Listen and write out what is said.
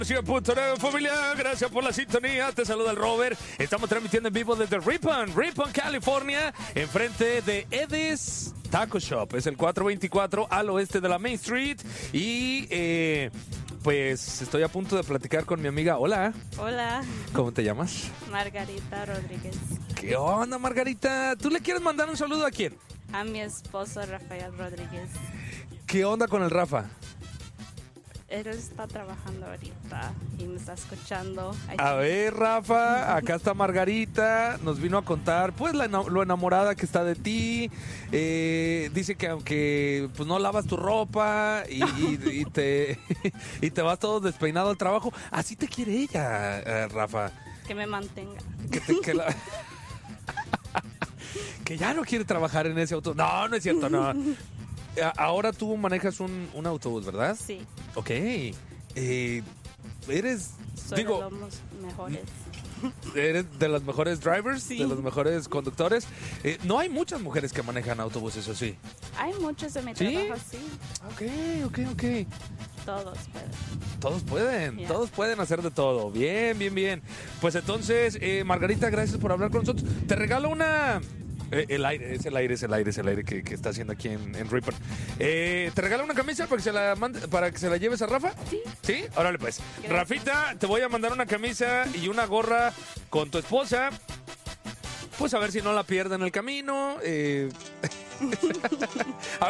100.9 familia, gracias por la sintonía. Te saluda el Robert. Estamos transmitiendo en vivo desde Ripon, California, enfrente de Eddie's Taco Shop. Es el 424 al oeste de la Main Street. Y pues estoy a punto de platicar con mi amiga. Hola. Hola. ¿Cómo te llamas? Margarita Rodríguez. ¿Qué onda, Margarita? ¿Tú le quieres mandar un saludo a quién? A mi esposo Rafael Rodríguez. ¿Qué onda con el Rafa? Él está trabajando ahorita y me está escuchando. A ver, Rafa, acá está Margarita, nos vino a contar pues lo enamorada que está de ti. Dice que aunque pues no lavas tu ropa y te y te vas todo despeinado al trabajo, así te quiere ella, Rafa. Que me mantenga. Que ya no quiere trabajar en ese auto. No, no es cierto, no. Ahora tú manejas un autobús, ¿verdad? Sí. Ok. Eres... Soy de los mejores. ¿Eres de los mejores drivers? Sí. ¿De los mejores conductores? No hay muchas mujeres que manejan autobuses, ¿o sí? Hay muchos de mi ¿Sí? trabajo, sí. Ok. Todos pueden. Todos pueden, Yeah. todos pueden hacer de todo. Bien. Pues entonces, Margarita, gracias por hablar con nosotros. Te regalo una... el aire que está haciendo aquí en Ripon. ¿Te regalo una camisa para que se la lleves a Rafa? Sí. ¿Sí? Órale pues. Gracias. Rafita, te voy a mandar una camisa y una gorra con tu esposa. Pues a ver si no la pierde en el camino.